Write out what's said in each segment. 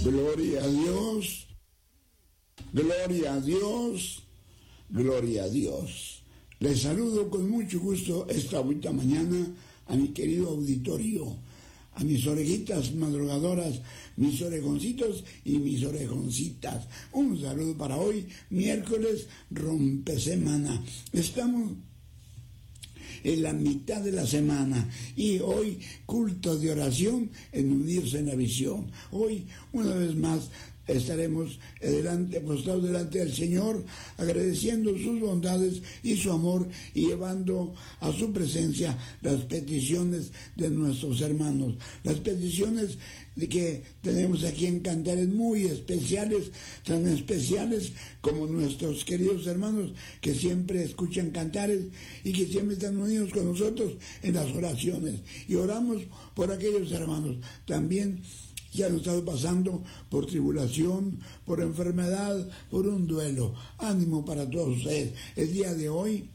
Gloria a Dios, gloria a Dios, gloria a Dios. Les saludo con mucho gusto esta bonita mañana a mi querido auditorio, a mis orejitas madrugadoras, mis orejoncitos y mis orejoncitas. Un saludo para hoy, miércoles, rompesemana. Estamos en la mitad de la semana y hoy culto de oración en unirse en la visión. Hoy una vez más estaremos postrados delante del Señor, agradeciendo sus bondades y su amor y llevando a su presencia las peticiones de nuestros hermanos, las peticiones de que tenemos aquí en Cantares muy especiales, tan especiales como nuestros queridos hermanos que siempre escuchan Cantares y que siempre están unidos con nosotros en las oraciones. Y oramos por aquellos hermanos también que han estado pasando por tribulación, por enfermedad, por un duelo. Ánimo para todos ustedes. El día de hoy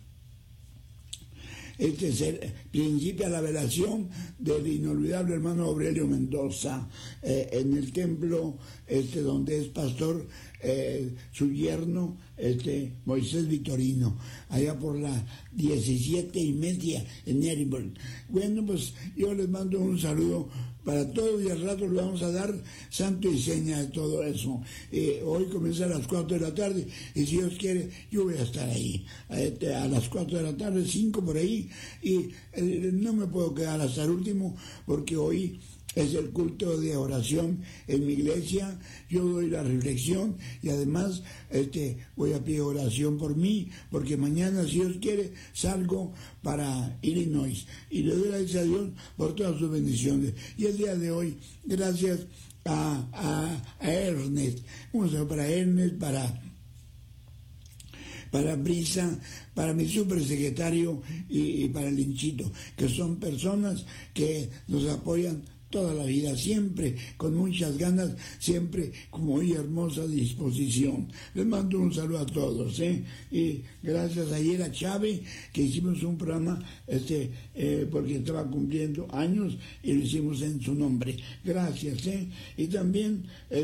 principia la velación del inolvidable hermano Aurelio Mendoza en el templo donde es pastor su yerno Moisés Vitorino, allá por la 17:30 en Edinburgh. Bueno, pues yo les mando un saludo para todos y al rato le vamos a dar santo y seña de todo eso. Hoy comienza a las 4 de la tarde y si Dios quiere yo voy a estar ahí a las 4 de la tarde, 5 por ahí, y no me puedo quedar hasta el último porque hoy es el culto de oración en mi iglesia. Yo doy la reflexión y además voy a pedir oración por mí, porque mañana, si Dios quiere, salgo para Illinois y le doy gracias a Dios por todas sus bendiciones. Y el día de hoy, gracias a Ernest, un saludo para Ernest, para Brisa, para mi supersecretario y para Linchito, que son personas que nos apoyan toda la vida, siempre con muchas ganas, siempre con muy hermosa disposición. Les mando un saludo a todos, y gracias ayer a Chávez, que hicimos un programa, porque estaba cumpliendo años y lo hicimos en su nombre. Gracias, y también,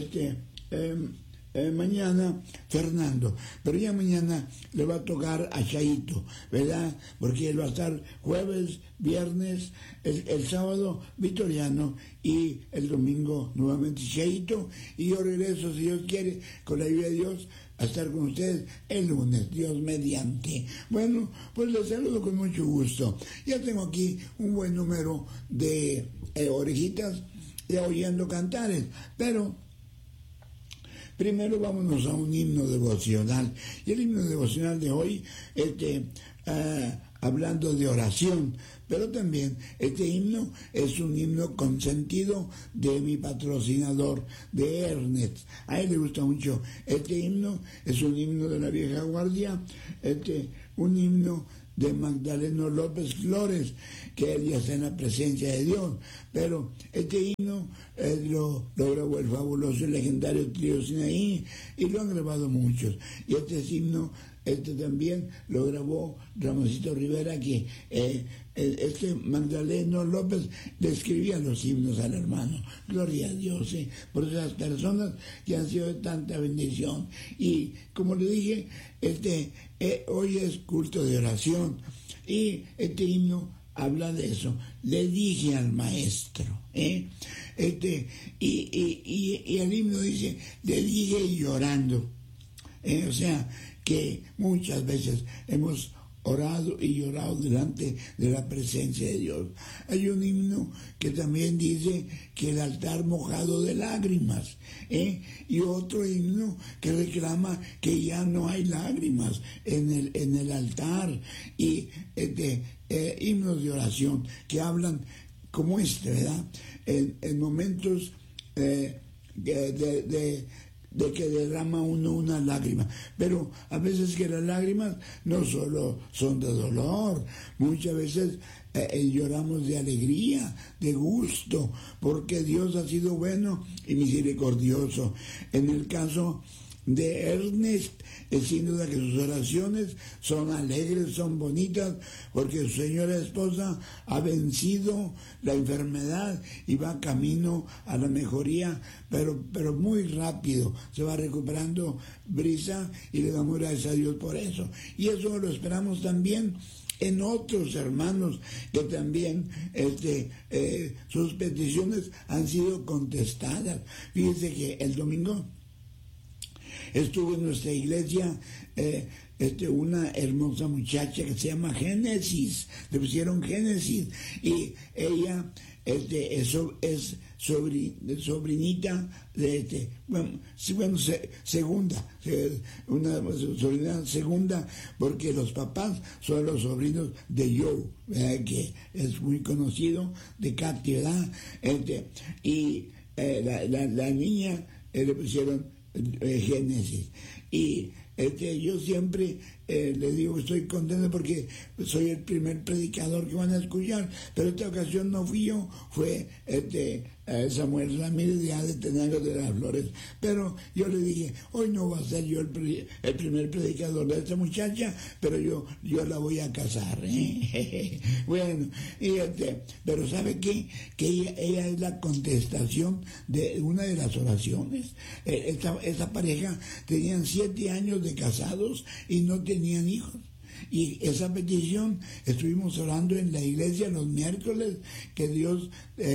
mañana Fernando, pero ya mañana le va a tocar a Chaito, ¿verdad? Porque él va a estar jueves, viernes, el sábado Vitoriano y el domingo nuevamente Chaito, y yo regreso, si Dios quiere, con la ayuda de Dios, a estar con ustedes el lunes, Dios mediante. Bueno, pues les saludo con mucho gusto. Ya tengo aquí un buen número de orejitas de oyendo Cantares, pero primero vámonos a un himno devocional. Y el himno devocional de hoy, hablando de oración, pero también este himno es un himno con sentido de mi patrocinador, de Ernest. A él le gusta mucho. Este himno es un himno de la vieja guardia, un himno de Magdaleno López Flores, que él ya está en la presencia de Dios, pero este himno lo grabó el fabuloso y legendario trío Sinaí, y lo han grabado muchos, y este himno también lo grabó Ramoncito Rivera, que Magdaleno López le escribía los himnos al hermano. Gloria a Dios, por esas personas que han sido de tanta bendición. Y como le dije, hoy es culto de oración y este himno habla de eso. Le dije al maestro, y el himno dice, le dije llorando, o sea que muchas veces hemos orado y llorado delante de la presencia de Dios. Hay un himno que también dice que el altar mojado de lágrimas, y otro himno que reclama que ya no hay lágrimas en el altar, y himnos de oración que hablan como ¿verdad? En momentos de que derrama uno una lágrima, pero a veces que las lágrimas no solo son de dolor, muchas veces lloramos de alegría, de gusto, porque Dios ha sido bueno y misericordioso. En el caso de Ernest, sin duda que sus oraciones son alegres, son bonitas, porque su señora esposa ha vencido la enfermedad y va camino a la mejoría, pero muy rápido, se va recuperando Brisa y le damos gracias a Dios por eso. Y eso lo esperamos también en otros hermanos que también sus peticiones han sido contestadas. Fíjense que el domingo estuvo en nuestra iglesia una hermosa muchacha que se llama Génesis, le pusieron Génesis, y ella es sobrinita de segunda, una sobrina segunda, porque los papás son los sobrinos de Joe, que es muy conocido, de Katy, ¿verdad? Y la niña le pusieron Génesis. Y yo siempre le digo que estoy contento porque soy el primer predicador que van a escuchar, pero esta ocasión no fui yo, fue Samuel Ramírez de Tenango de las Flores. Pero yo le dije, hoy no va a ser yo el primer predicador de esta muchacha, pero yo la voy a casar. Bueno, pero ¿sabe qué? Que ella es la contestación de una de las oraciones. Esta pareja tenían 7 años de casados y no tenían hijos. Y esa petición estuvimos orando en la iglesia los miércoles, que Dios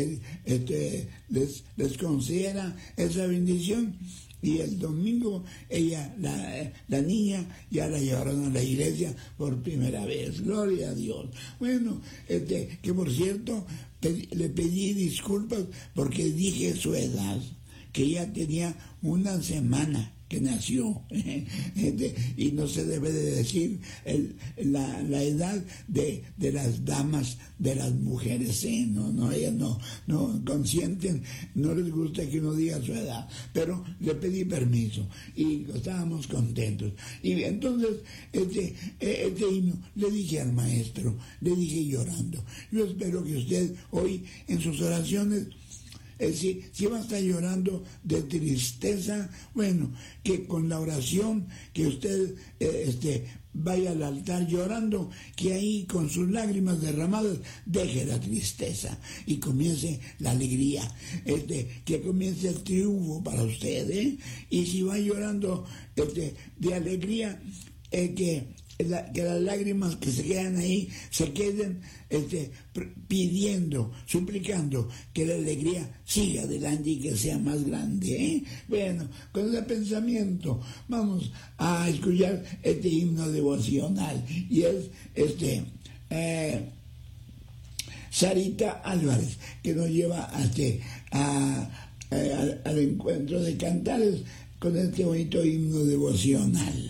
les conceda esa bendición. Y el domingo la niña ya la llevaron a la iglesia por primera vez. Gloria a Dios. Bueno, que por cierto le pedí disculpas porque dije su edad, que ella tenía 1 semana que nació, y no se debe de decir la edad de las damas, de las mujeres, ellas no consienten, no les gusta que uno diga su edad, pero le pedí permiso y estábamos contentos. Y entonces este himno le dije al maestro, le dije llorando, yo espero que usted hoy en sus oraciones, si va a estar llorando de tristeza, bueno, que con la oración que usted vaya al altar llorando, que ahí con sus lágrimas derramadas deje la tristeza y comience la alegría, que comience el triunfo para usted, y si va llorando de alegría, que las lágrimas que se quedan ahí se queden pidiendo, suplicando que la alegría siga adelante y que sea más grande. Bueno, con ese pensamiento vamos a escuchar este himno devocional, y es Sarita Álvarez, que nos lleva al encuentro de cantares con este bonito himno devocional.